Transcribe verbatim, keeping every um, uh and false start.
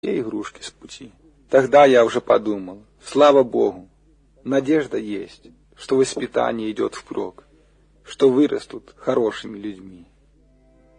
все игрушки с пути. Тогда я уже подумал, слава Богу, надежда есть, что воспитание идет впрок, что вырастут хорошими людьми.